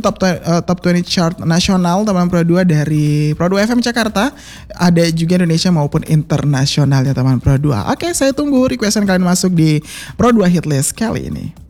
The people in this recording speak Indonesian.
top 20 chart nasional teman Pro 2 dari Pro 2 FM Jakarta. Ada juga Indonesia maupun internasional ya teman Pro 2. Oke, saya tunggu requestan kalian masuk di Pro 2 Hitlist kali ini.